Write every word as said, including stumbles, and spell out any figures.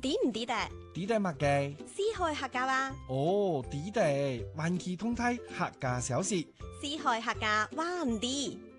知唔知得？ 知得乜嘅？ 四海客家話。 哦，知得，環球通態客家小說。 四海客家話唔知。